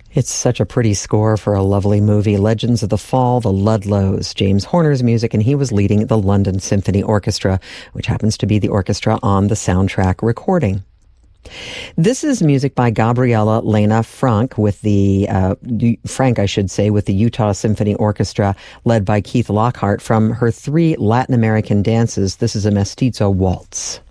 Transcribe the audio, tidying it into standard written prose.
It's such a pretty score for a lovely movie. Legends of the Fall, the Ludlows, James Horner's music, and he was leading the London Symphony Orchestra, which happens to be the orchestra on the soundtrack recording. This is music by Gabriela Lena Frank with the with the Utah Symphony Orchestra, led by Keith Lockhart, from her 3 Latin American dances. This is a Mestizo waltz.